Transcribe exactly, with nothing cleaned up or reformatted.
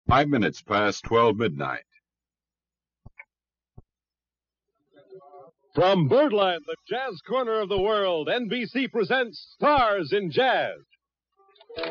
Five minutes past twelve midnight. From Birdland, the jazz corner of the world, N B C presents Stars in Jazz.